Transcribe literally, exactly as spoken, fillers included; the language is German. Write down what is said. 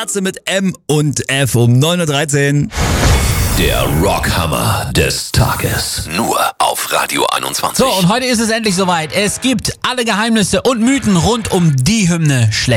Ärzte mit M und F um neun Uhr dreizehn. Der Rockhammer des Tages. Nur auf Radio einundzwanzig. So, und heute ist es endlich soweit. Es gibt alle Geheimnisse und Mythen rund um die Hymne schlecht.